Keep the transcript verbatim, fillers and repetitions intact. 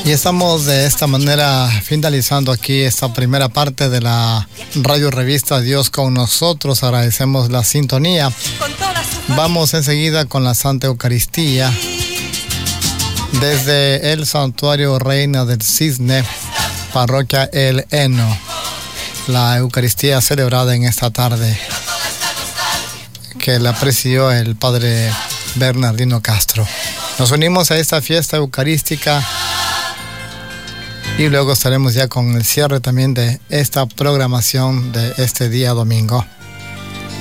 Y estamos de esta manera finalizando aquí esta primera parte de la radio revista Dios con nosotros. Agradecemos la sintonía. Vamos enseguida con la Santa Eucaristía desde el Santuario Reina del Cisne, Parroquia El Heno. La Eucaristía celebrada en esta tarde, que la presidió el Padre Bernardino Castro. Nos unimos a esta fiesta eucarística y luego estaremos ya con el cierre también de esta programación de este día domingo.